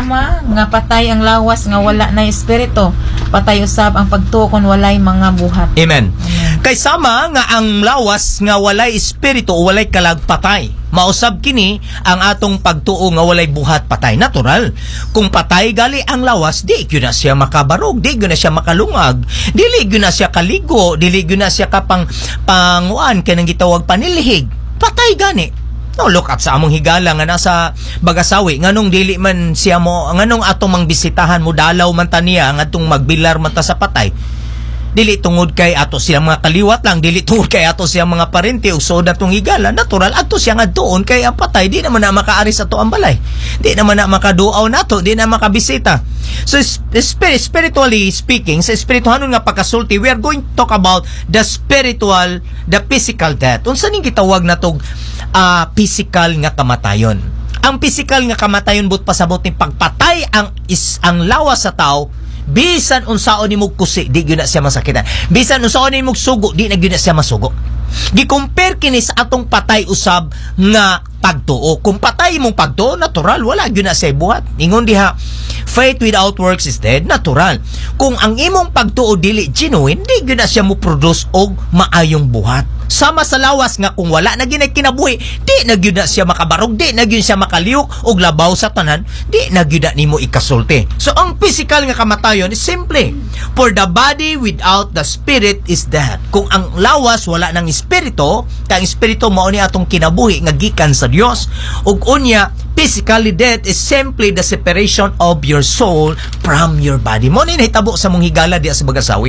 sama nga patay ang lawas nga wala na espiritu, patay usab ang pagtuo kon walay mga buhat. Amen. Kay sama nga ang lawas nga walay espiritu o walay kalagpatay. Mausab kini ang atong pagtuo nga walay buhat patay. Natural. Kung patay gali ang lawas, di gyud na siya makabarog, di gyud na siya makalungag, dili gyud na siya kaligo, dili gyud na siya panguan kanang gitawag panilhig. Patay gani. No, look up sa among higala nga nasa Bagasawi, nganong dili man siya mo, nganong atong mangbisitahan mo dalaw man ta niya, ngadtong magbilar man ta sa patay. Dili tungod kay ato siya mga kaliwat lang, dili tungod kay ato siya mga parente usod atong higala. Natural ato siya nga doon kay ang patay di naman na makaaris ato ang balay, di naman na makaduaw nato, di na makabisita. So spiritually speaking, sa espirituhanon nga pagkasulti, we are going to talk about the spiritual, the physical death. Unsa ning gitawag natog physical nga kamatayon? Ang physical nga kamatayon but pasabot ni pagpatay ang lawas sa tao. Bisan unsaon ni mo kusi, di gyud na siya masakitan. Bisan unsaon ni mo sugo, di na gyud na siya masugo. Gi-compare kini sa atong patay usab nga pagtuo. Kung patay mong pagtuo, natural, wala gyud na siya buhat. Ingon diha, faith without works is dead, natural. Kung ang imong pagtuo dili genuine, di gyud na siya mo produce og maayong buhat. Sama sa lawas nga kung wala na ginay kinabuhi, di na gyud na siya makabarog, di na gyud siya makaliuk og labaw sa tanan, di na gyud na nimo ikasulti. So ang physical nga kamatayon is simple, for the body without the spirit is dead. Kung ang lawas wala nang espiritu, kang espiritu mao ni atong kinabuhi nga gikan sa Dios, ug unya physically death is simply the separation of your soul from your body. Mo ni nahitabo sa mong higala diya sa Bagasawi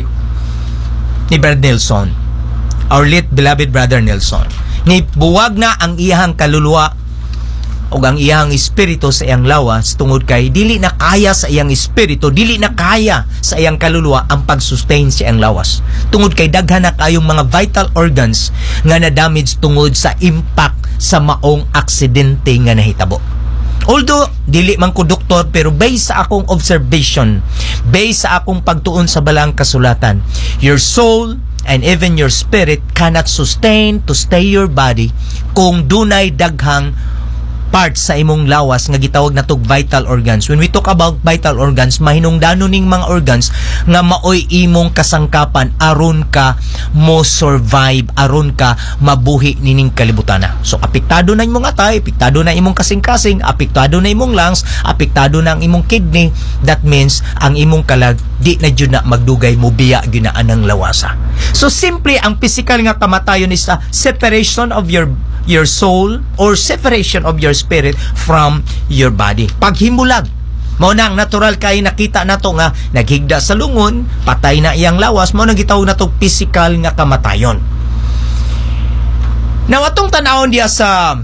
ni Brad Nelson, our late beloved brother Nelson. Ni buwag na ang iyang kaluluwa o ang iyang espiritu sa iyang lawas tungod kay dili na kaya sa iyang espiritu, dili na kaya sa iyang kaluluwa ang pag-sustain sa iyang lawas. Tungod kay daghan na kayong mga vital organs nga na-damage tungod sa impact sa maong aksidente nga nahitabo. Although, dili man ko doktor, pero based sa akong observation, based sa akong pagtuon sa balang kasulatan, your soul and even your spirit cannot sustain to stay your body kung dunay daghang parts sa imong lawas nga gitawag natog vital organs. When we talk about vital organs, mahinungdanon ning mga organs nga maoy imong kasangkapan aron ka mo survive, aron ka mabuhi nining kalibutana. So apektado na imong atay, apektado na imong kasing-kasing, apektado na imong lungs, apektado na ang imong kidney. That means ang imong kalag di na jud na magdugay mo biya ginaan ng lawasa. So simply ang physical nga kamatayon is a separation of your soul or separation of your spirit from your body. Paghimulag, mao nang natural kay nakita nato nga naghigda sa lungon, patay na iyang lawas, mao nang gitawag nato physical nga kamatayon. Now atong tan-awon diya sa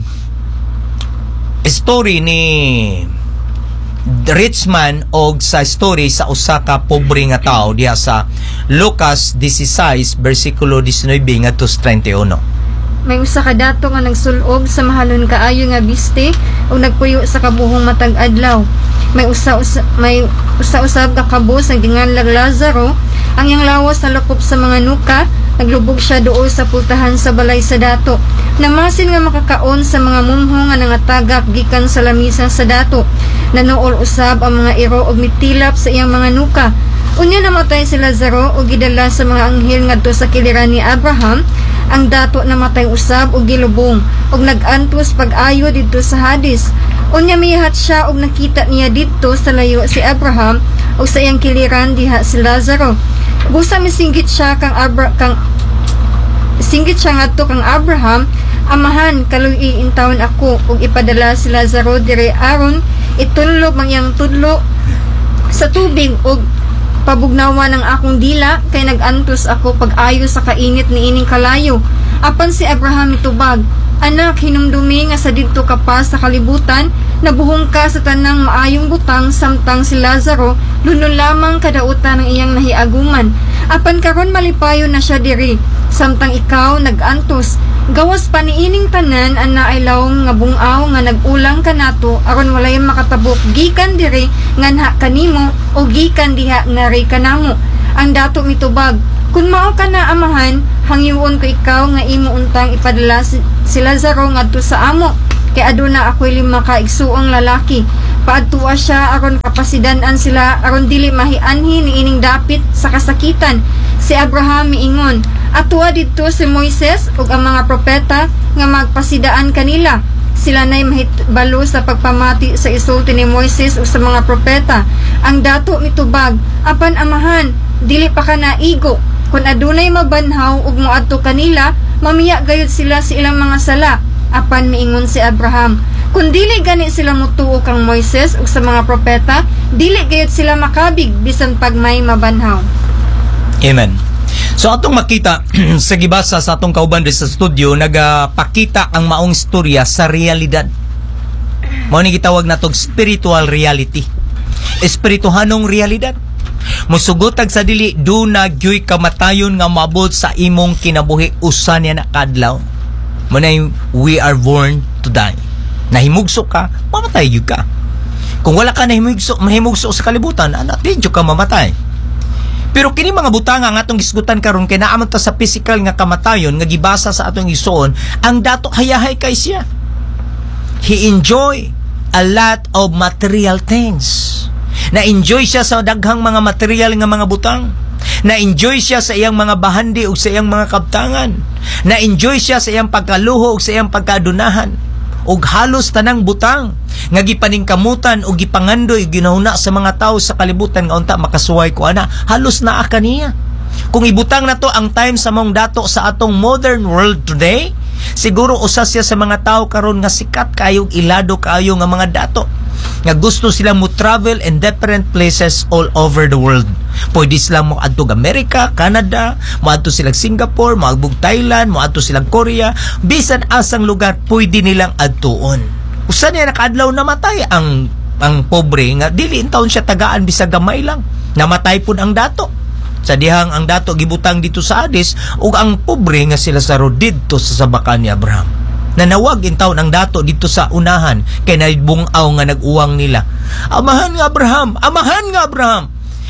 story ni rich man og sa story sa usa ka pobre nga tawo diya sa Lucas 16 bersikulo 19 ngadto 31. May usa ka dato nga nagsulob sa mahalon kaayo nga biste ug nagpuyo sa kabuhong matag adlaw. May usa-usab ka kabos ang ginganlag Lazaro, ang iyang lawas nalakop sa mga nuka, naglubog siya duol sa pultahan sa balay sa dato. Namasin nga makakaon sa mga mumho nga nangatagak gikan sa lamisan sa dato. Nanuol usab ang mga iro og mitilap sa iyang mga nuka. Unya namatay si Lazaro ug gidala sa mga anghel ngadto sa kiliran ni Abraham. Ang dato namatay usab ug gilubong ug nagantos pag-ayo didto sa Hades. Unya mihat siya ug nakita niya didto sa layo si Abraham ug sa iyang kiliran diha si Lazaro. Busa misinggit siya singgit siya ngadto kang Abraham, amahan kaluy intawon ako ug ipadala si Lazaro dire aron itulog ang iyang tudlo sa tubig ug pabugnawa ng akong dila kay nagantos ako pag-ayo sa kainit ni ining kalayo. Apan si Abraham itubag, anak, hinumdumi nga sa didto ka pa sa kalibutan, nabuhong ka sa tanang maayong butang samtang si Lazaro lunon lamang kadautan ng iyang nahiaguman. Apan karon malipayo na siya diri, samtang ikaw nagantos. Gawas pa ni ining tanan ang nailawng nga bungaw nga nagulang kanato aron walay makatabok gikan diri nganha kanimo o gikan diha ngari kanamo. Ang dato mitubag, kun mao ka na amahan, hangyoon ko ikaw nga imo untang ipadala si Lazaro ngadto sa amo, kay aduna ako'y 5 ka igsuong lalaki. Paadtua siya aron kapasidan-an sila aron dili mahianhi niining dapit sa kasakitan. Si Abraham miingon, "Atua didto si Moises ug ang mga propeta nga magpasidaan kanila." Sila na'y mahitbalo sa pagpamati sa isulti ni Moises ug sa mga propeta. Ang dato mitubag, "Apan amahan, dili pa ka naigo. Kung adunay mabanhaw ug moadto kanila, mamiya gayud sila sa ilang mga sala." Apan miingon si Abraham, "Kung dili gani sila motuo kang Moises ug sa mga propeta, dili gayud sila makabig bisan pag may mabanhaw." Amen. So atong makita sa gibasa sa atong kauban sa studio, nagapakita ang maong istorya sa realidad. Mao ni gitawag natong spiritual reality. Espirituhanong realidad. Musugotag sa dili do na gyoy kamatayon nga maabot sa imong kinabuhi usa niya na kadlaw. Manay we are born to die. Nahimugso ka, mamatay gyud ka. Kung wala ka mahimugso sa kalibutan, atin ka mamatay. Pero kini mga butanga nga atong gisgutan karon kay naamon ta sa physical nga kamatayon nga gibasa sa atong igsoon, ang dato hayahay kay siya. He enjoy a lot of material things. Na-enjoy siya sa daghang mga material nga mga butang. Na-enjoy siya sa iyang mga bahandi ug sa iyang mga kabtangan. Na-enjoy siya sa iyang pagkaluho ug sa iyang pagkadunahan. Ug halos tanang butang nga gipaningkamutan ug gipangandoy ginahuna sa mga tawo sa kalibutan nga unta makasuway ko ana, halos naa kaniya. Kung ibutang na to ang time sa mong dato sa atong modern world today, siguro usa siya sa mga tawo karon nga sikat kayo ilado kayo nga mga dato nga gusto silang mo travel in different places all over the world. Pwede silang mo adto America, Canada, mo adto silang Singapore, mo adto Thailand, mo adto silang Korea, bisan asang lugar pwede nilang adtuon. Usa niya nakaadlaw namatay ang pobre nga dili in taon siya tagaan bisag gamay lang. Namatay pud ang dato. Sa dihang ang dato gibutang dito sa Hades ug ang pobre nga sila sa didto sa sabakan ni Abraham. Nanawag in taon ang dato dito sa unahan kay naibungaw nga nag-uwang nila. Amahan nga Abraham.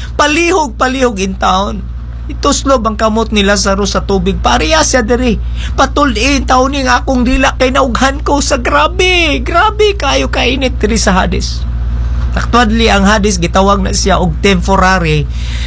Palihog in taon. Ituslob ang kamot ni Lazaro sa tubig. Pareha siya diri. Patulin taon ni nga akong dila kay naughan ko sa grabe kayo kainit diri sa Hades. Actually, ang Hades gitawag na siya og temporary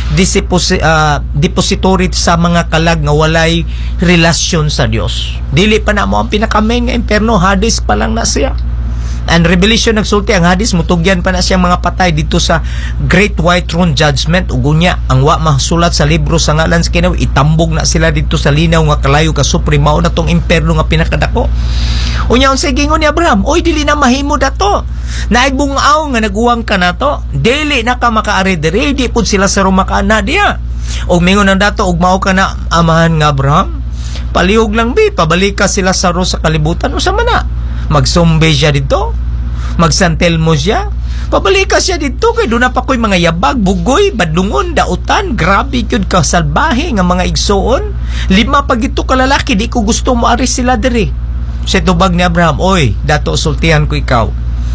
depository sa mga kalag nga walay relasyon sa Dios. Dili pa na mo ang pinakamain nga imperno, Hades pa lang na siya. And Revelation nagsulti ang Hades mutugyan pa na siyang mga patay dito sa Great White Throne Judgment ug unya ang wa masulat sa libro sa ngalan sa Kinaw itambog na sila dito sa linaw nga kalayo ka supremo na tong imperno nga pinakadako. Unya unsay gingon ni Abraham, oy dili na mahimo dato. Naibungaw nga naguwang ka na to. Dili na ka makaari diri, di pud sila sa rumaka na diya. Og mingon ang dato og mao ka na amahan nga Abraham. Palihog lang bi, pabalik ka sila sa sa kalibutan usa man na. Magsumbe siya dito, magsantel mo siya, pabalik ka siya dito kay doon na pa ko'y mga yabag, bugoy, badlungon, dautan, grabe yun ka salbahe nga mga igsoon. 5 pag ito kalalaki, di ko gusto mo aris sila diri. Sa tubag ni Abraham, oy, dato sultihan ko ikaw.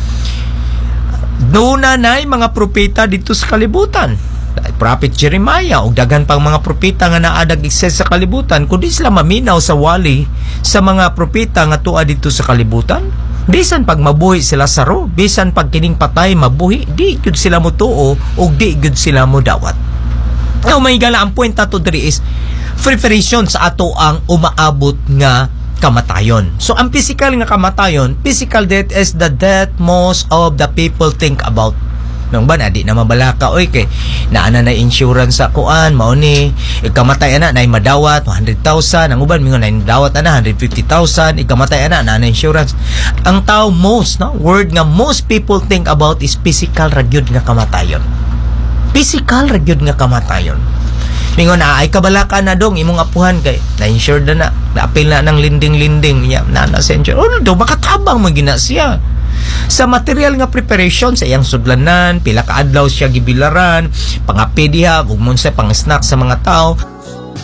Doon na mga propeta dito sa kalibutan. Prophet Jeremiah o daghan pang mga propeta nga naadag ikses sa kalibutan, kundi sila maminaw sa wali sa mga propeta nga tuwa dito sa kalibutan. Bisan pag mabuhi sila saro, bisan pag kining patay mabuhi, di gyud sila mo tuo o di gyud sila mo dawat. Now may gala ang point nato diri is preparation sa ato ang umaabot nga kamatayon. So ang physical nga kamatayon, physical death is the death most of the people think about. Nang ba na di na mabalaka oy kay naana na insurance sa kuan mao ni ikamatay ana na madawat 100,000 ang uban mingon na dawat ana 150,000 ikamatay ana na insurance. Ang tao most word nga most people think about is physical ragyod nga kamatayon. Physical ragyod nga kamatayon. Mingon ay kabalaka na dong imong apuhan kay na insured na apil na ng linding-linding niya na sa insurance. Do makatabang magina siya. Sa material nga preparation sa iyang sudlanan, pila ka adlaw siya gibilaran, pangapi diha ug monse pang snack sa mga tao.